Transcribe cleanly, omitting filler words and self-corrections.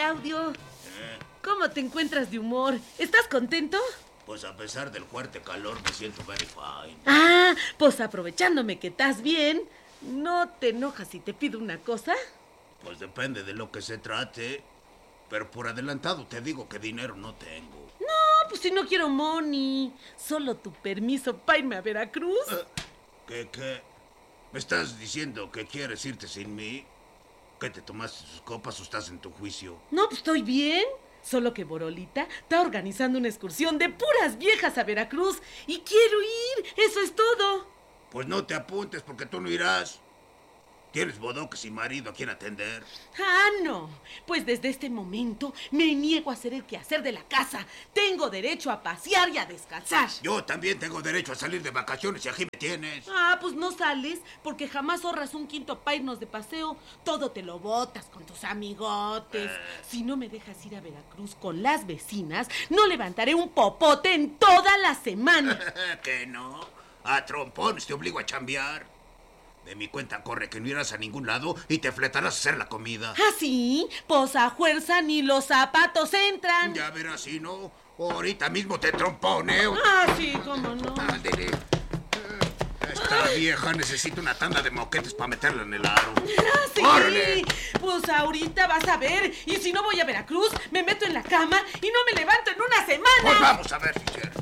Claudio. ¿Cómo te encuentras de humor? ¿Estás contento? Pues a pesar del fuerte calor me siento very fine. Ah, pues aprovechándome que estás bien, ¿no te enojas si te pido una cosa? Pues depende de lo que se trate. Pero por adelantado te digo que dinero no tengo. No, pues si no quiero money. Solo tu permiso para irme a Veracruz. ¿Qué? ¿Me estás diciendo que quieres irte sin mí? ¿Que te tomaste sus copas o estás en tu juicio? No, pues estoy bien. Solo que Borolita está organizando una excursión de puras viejas a Veracruz y quiero ir, eso es todo. Pues no te apuntes porque tú no irás. Tienes bodoques y marido a quien atender. Ah, no. Pues desde este momento me niego a hacer el quehacer de la casa. Tengo derecho a pasear y a descansar. Yo también tengo derecho a salir de vacaciones y aquí me tienes. Ah, pues no sales porque jamás ahorras un quinto para irnos de paseo. Todo te lo botas con tus amigotes. Si no me dejas ir a Veracruz con las vecinas, no levantaré un popote en toda la semana. ¿Que no? A trompones te obligo a chambear. De mi cuenta corre que no irás a ningún lado y te fletarás a hacer la comida. ¿Ah, sí? Pues a fuerza ni los zapatos entran. Ya verás si no. Ahorita mismo te tromponeo. Ah, sí, cómo no. Ándele. Esta vieja necesita una tanda de moquetes para meterla en el aro. Ah, sí. ¡Órale! Pues ahorita vas a ver. Y si no voy a Veracruz, me meto en la cama y no me levanto en una semana. Pues vamos a ver si quieres.